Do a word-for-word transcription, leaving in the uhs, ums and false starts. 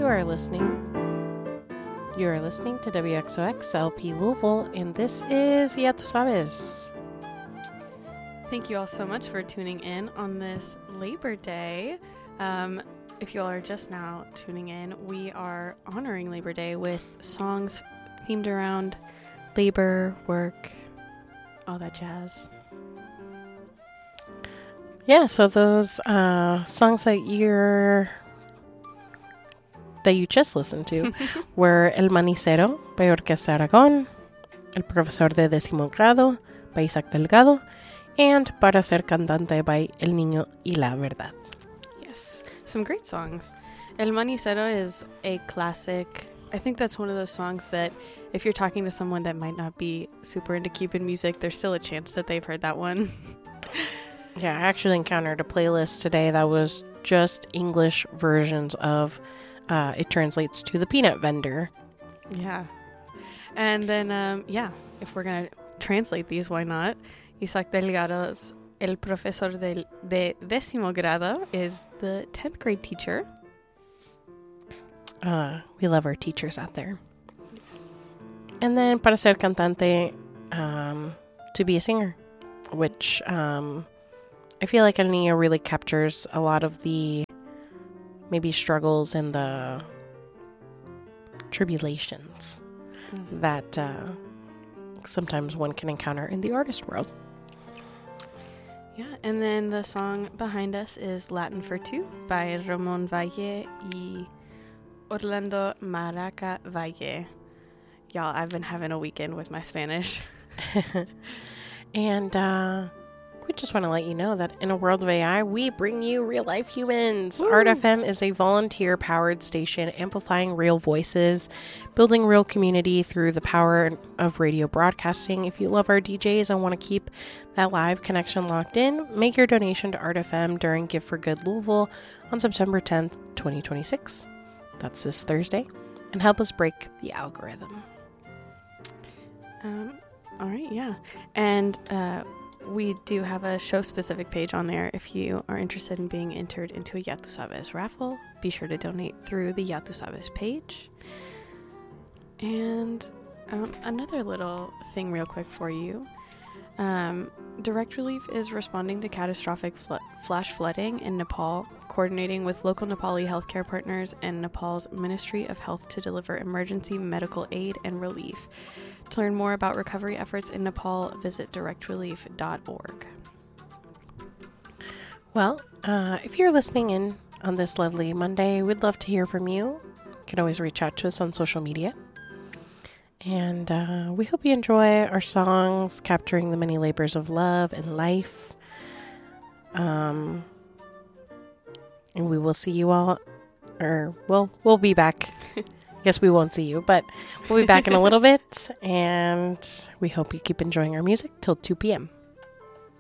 You are listening. You are listening to W X O X L P Louisville, and this is Ya Tu Sabes. Thank you all so much for tuning in on this Labor Day. Um, if you all are just now tuning in, we are honoring Labor Day with songs themed around labor, work, all that jazz. Yeah, so those uh, songs that you're that you just listened to were El Manicero by Orquesta Aragón, El Profesor de Décimo Grado by Isaac Delgado, and Para Ser Cantante by El Niño y la Verdad. Yes, some great songs. El Manicero is a classic. I think that's one of those songs that if you're talking to someone that might not be super into Cuban music, there's still a chance that they've heard that one. Yeah, I actually encountered a playlist today that was just English versions of uh, It Translates to the Peanut Vendor. Yeah. And then, um, yeah, if we're going to translate these, why not? Isaac Delgado's El Profesor del, de Décimo Grado is the tenth grade teacher. Uh, we love our teachers out there. Yes. And then Para Ser Cantante, um, to be a singer, which um, I feel like El Niño really captures a lot of the maybe struggles and the tribulations mm-hmm. that uh, sometimes one can encounter in the artist world. Yeah, and then the song behind us is Latin for Two by Ramon Valle y Orlando Maraca Valle. Y'all, I've been having a weekend with my Spanish. And uh, we just want to let you know that in a world of A I, we bring you real-life humans. Woo! Art F M is a volunteer-powered station amplifying real voices, building real community through the power of radio broadcasting. If you love our D Js and want to keep that live connection locked in, make your donation to Art F M during Give for Good Louisville on September tenth, twenty twenty-six. That's this Thursday. And help us break the algorithm. Um, all right, yeah. And uh, we do have a show-specific page on there. If you are interested in being entered into a Ya Tu Sabes raffle, be sure to donate through the Ya Tu Sabes page. And um, another little thing real quick for you. Um, Direct Relief is responding to catastrophic fl- flash flooding in Nepal, coordinating with local Nepali healthcare partners and Nepal's Ministry of Health to deliver emergency medical aid and relief. To learn more about recovery efforts in Nepal, visit direct relief dot org. Well, uh, if you're listening in on this lovely Monday, we'd love to hear from you. You can always reach out to us on social media. And uh, we hope you enjoy our songs capturing the many labors of love and life. Um, and we will see you all, or well, we'll be back. I guess we won't see you, but we'll be back in a little bit. And we hope you keep enjoying our music till two p.m.